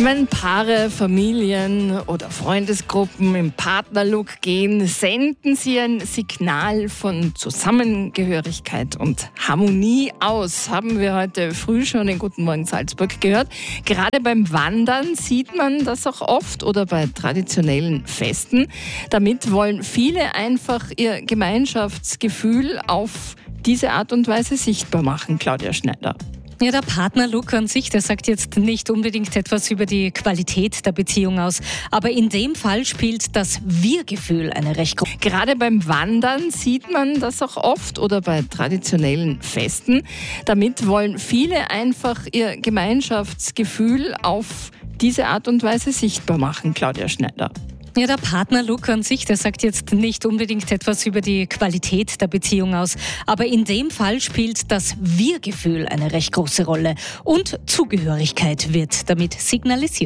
Wenn Paare, Familien oder Freundesgruppen im Partnerlook gehen, senden sie ein Signal von Zusammengehörigkeit und Harmonie aus. Haben wir heute früh schon in Guten Morgen Salzburg gehört. Gerade beim Wandern sieht man das auch oft oder bei traditionellen Festen. Damit wollen viele einfach ihr Gemeinschaftsgefühl auf diese Art und Weise sichtbar machen. Claudia Schneider. Ja, der Partnerlook an sich, der sagt jetzt nicht unbedingt etwas über die Qualität der Beziehung aus. Aber in dem Fall spielt das Wir-Gefühl eine recht große Rolle. Gerade beim Wandern sieht man das auch oft oder bei traditionellen Festen. Damit wollen viele einfach ihr Gemeinschaftsgefühl auf diese Art und Weise sichtbar machen. Claudia Schneider. Ja, der Partnerlook an sich, der sagt jetzt nicht unbedingt etwas über die Qualität der Beziehung aus. Aber in dem Fall spielt das Wir-Gefühl eine recht große Rolle. Und Zugehörigkeit wird damit signalisiert.